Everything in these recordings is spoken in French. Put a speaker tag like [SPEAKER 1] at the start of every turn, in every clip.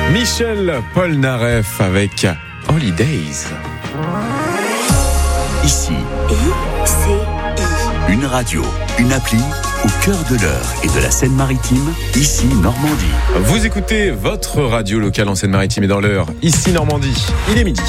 [SPEAKER 1] Michel Polnareff avec Holidays.
[SPEAKER 2] Ici, une radio, une appli au cœur de l'Eure et de la Seine-Maritime, ici Normandie.
[SPEAKER 1] Vous écoutez votre radio locale en Seine-Maritime et dans l'Eure, ici Normandie. Il est midi.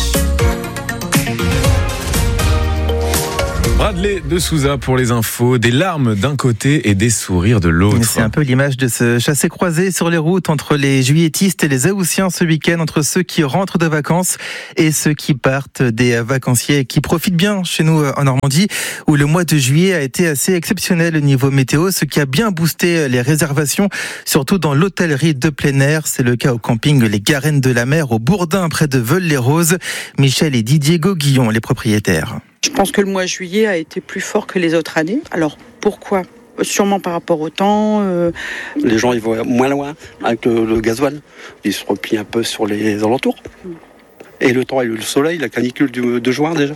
[SPEAKER 1] Bradley de Souza pour les infos, des larmes d'un côté et des sourires de l'autre.
[SPEAKER 3] C'est un peu l'image de ce chassé-croisé sur les routes entre les juilletistes et les haussiens ce week-end, entre ceux qui rentrent de vacances et ceux qui partent, des vacanciers qui profitent bien chez nous en Normandie, où le mois de juillet a été assez exceptionnel au niveau météo, ce qui a bien boosté les réservations, surtout dans l'hôtellerie de plein air. C'est le cas au camping Les Garennes de la Mer, au Bourdin, près de Veules-les-Roses. Michel et Didier Gauguillon, les propriétaires.
[SPEAKER 4] Je pense que le mois de juillet a été plus fort que les autres années. Alors pourquoi ? Sûrement par rapport au temps.
[SPEAKER 5] Les gens ils voient moins loin avec le gasoil. Ils se replient un peu sur les alentours. Et le temps et le soleil, la canicule de juin déjà.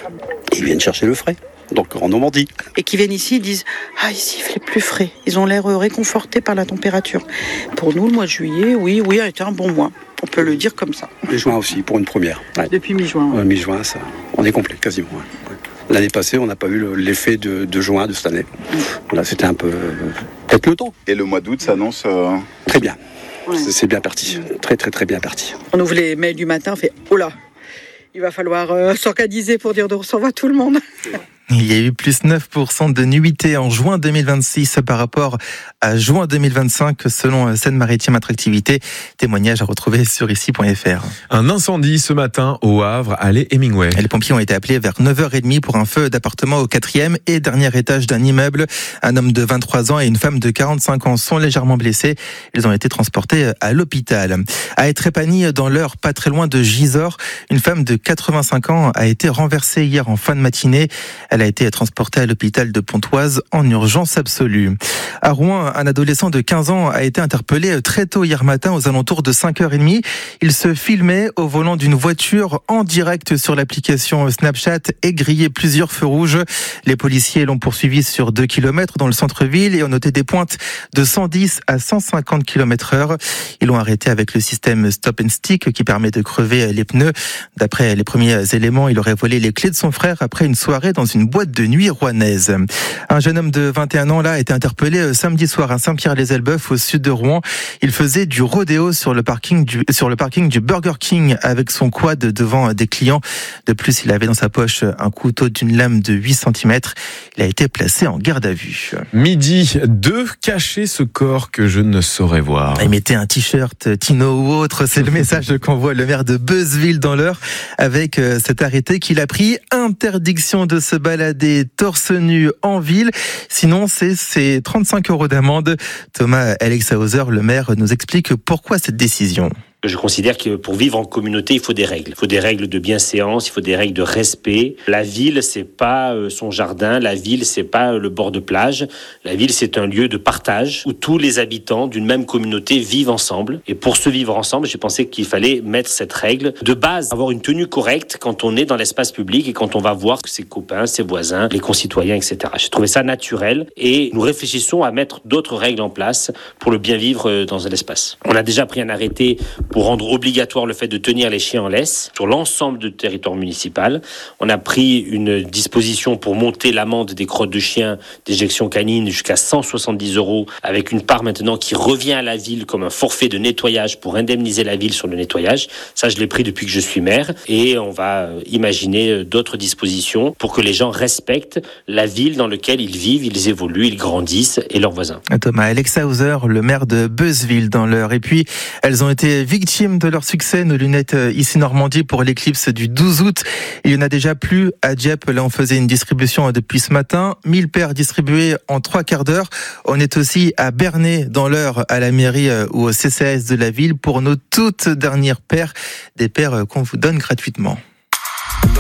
[SPEAKER 5] Ils viennent chercher le frais. Donc en Normandie.
[SPEAKER 4] Et qui viennent ici, ils disent « Ah, ici, il fait plus frais ». Ils ont l'air réconfortés par la température. Pour nous, le mois de juillet, oui, a été un bon mois. On peut le dire comme ça.
[SPEAKER 5] Et juin aussi, pour une première. Ouais.
[SPEAKER 4] Depuis mi-juin.
[SPEAKER 5] Ouais. Mi-juin, ça, on est complet, quasiment. Ouais. L'année passée, on n'a pas eu l'effet de juin de cette année. Là, c'était un peu... peut-être le temps.
[SPEAKER 6] Et le mois d'août s'annonce...
[SPEAKER 5] Très bien.
[SPEAKER 4] Ouais.
[SPEAKER 5] C'est bien parti. Très, très, très bien parti.
[SPEAKER 4] On ouvre les mails du matin, on fait « Oh là !» Il va falloir s'organiser pour dire de recevoir tout le monde.
[SPEAKER 3] Il y a eu plus 9% de nuitées en juin 2026 par rapport à juin 2025 selon Seine-Maritime Attractivité. Témoignage à retrouver sur ici.fr.
[SPEAKER 1] Un incendie ce matin au Havre, allée Hemingway.
[SPEAKER 3] Les pompiers ont été appelés vers 9h30 pour un feu d'appartement au 4e et dernier étage d'un immeuble. Un homme de 23 ans et une femme de 45 ans sont légèrement blessés. Ils ont été transportés à l'hôpital. À Étrépagny, dans l'Eure, pas très loin de Gisors, une femme de 85 ans a été renversée hier en fin de matinée. Elle a été transportée à l'hôpital de Pontoise en urgence absolue. À Rouen, un adolescent de 15 ans a été interpellé très tôt hier matin aux alentours de 5h30. Il se filmait au volant d'une voiture en direct sur l'application Snapchat et grillait plusieurs feux rouges. Les policiers l'ont poursuivi sur 2 km dans le centre-ville et ont noté des pointes de 110 à 150 km/h. Ils l'ont arrêté avec le système Stop and Stick qui permet de crever les pneus. D'après les premiers éléments, il aurait volé les clés de son frère après une soirée dans une boîte de nuit rouennaise. Un jeune homme de 21 ans là a été interpellé samedi soir à Saint-Pierre-les-Elbeuf au sud de Rouen. Il faisait du rodéo sur le parking du Burger King avec son quad devant des clients. De plus, il avait dans sa poche un couteau d'une lame de 8 cm. Il a été placé en garde à vue.
[SPEAKER 1] Midi 2, cachez ce corps que je ne saurais voir.
[SPEAKER 3] Il mettait un t-shirt Tino ou autre, c'est le message qu'envoie le maire de Beuzeville dans l'Eure avec cet arrêté qu'il a pris. Interdiction de se balader torse nu en ville, sinon c'est 35 € d'amende. Thomas Alexhauser, le maire, nous explique pourquoi cette décision.
[SPEAKER 7] Je considère que pour vivre en communauté, il faut des règles. Il faut des règles de bienséance, il faut des règles de respect. La ville, c'est pas son jardin. La ville, c'est pas le bord de plage. La ville, c'est un lieu de partage où tous les habitants d'une même communauté vivent ensemble. Et pour se vivre ensemble, j'ai pensé qu'il fallait mettre cette règle de base, avoir une tenue correcte quand on est dans l'espace public et quand on va voir ses copains, ses voisins, les concitoyens, etc. J'ai trouvé ça naturel et nous réfléchissons à mettre d'autres règles en place pour le bien vivre dans un espace. On a déjà pris un arrêté pour rendre obligatoire le fait de tenir les chiens en laisse sur l'ensemble du territoire municipal. On a pris une disposition pour monter l'amende des crottes de chiens d'éjection canine jusqu'à 170 € avec une part maintenant qui revient à la ville comme un forfait de nettoyage pour indemniser la ville sur le nettoyage. Ça, je l'ai pris depuis que je suis maire et on va imaginer d'autres dispositions pour que les gens respectent la ville dans laquelle ils vivent, ils évoluent, ils grandissent et leurs voisins.
[SPEAKER 3] Thomas Alexhauser, le maire de Beuzeville dans l'Eure. Et puis, elles ont été victimes de leur succès, nos lunettes ici Normandie pour l'éclipse du 12 août. Il y en a déjà plus à Dieppe. Là, on faisait une distribution depuis ce matin. 1000 paires distribuées en 3 quarts d'heure. On est aussi à Bernay dans l'Eure, à la mairie ou au CCAS de la ville pour nos toutes dernières paires. Des paires qu'on vous donne gratuitement.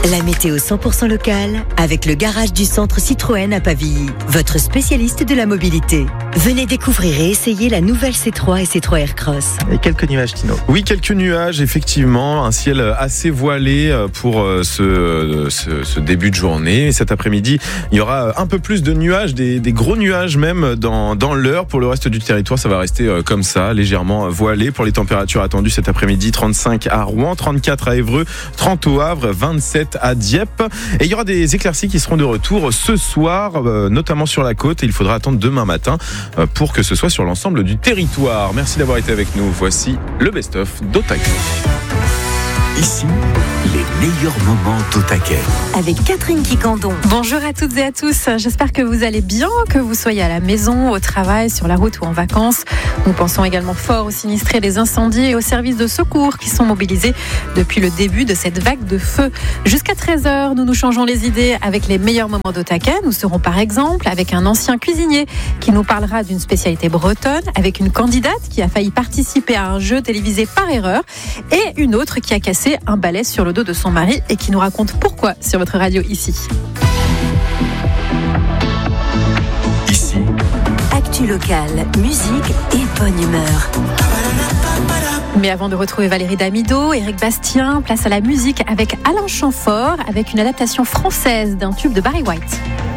[SPEAKER 6] La météo 100% locale avec le garage du centre Citroën à Pavilly, votre spécialiste de la mobilité. Venez découvrir et essayer la nouvelle C3 et C3 Aircross.
[SPEAKER 3] Et quelques nuages, Tino.
[SPEAKER 1] Oui, quelques nuages, effectivement. Un ciel assez voilé pour ce début de journée. Et cet après-midi, il y aura un peu plus de nuages, des gros nuages même dans l'heure. Pour le reste du territoire, ça va rester comme ça, légèrement voilé. Pour les températures attendues cet après-midi, 35 à Rouen, 34 à Évreux, 30 au Havre, 27 à Dieppe. Et il y aura des éclaircies qui seront de retour ce soir, notamment sur la côte. Et il faudra attendre demain matin pour que ce soit sur l'ensemble du territoire. Merci d'avoir été avec nous. Voici le best-of d'Otaké.
[SPEAKER 2] Ici, les meilleurs moments d'Otaké.
[SPEAKER 6] Avec Catherine Quicandon.
[SPEAKER 8] Bonjour à toutes et à tous. J'espère que vous allez bien, que vous soyez à la maison, au travail, sur la route ou en vacances. Nous pensons également fort aux sinistrés des incendies et aux services de secours qui sont mobilisés depuis le début de cette vague de feu. Jusqu'à 13h, nous changeons les idées avec les meilleurs moments d'Otaké. Nous serons par exemple avec un ancien cuisinier qui nous parlera d'une spécialité bretonne, avec une candidate qui a failli participer à un jeu télévisé par erreur et une autre qui a cassé un balai sur le dos de son mari et qui nous raconte pourquoi sur votre radio ici.
[SPEAKER 2] Ici,
[SPEAKER 6] Actu locale, musique et bonne humeur.
[SPEAKER 8] Mais avant de retrouver Valérie Damido, Éric Bastien, place à la musique avec Alain Chamfort, avec une adaptation française d'un tube de Barry White.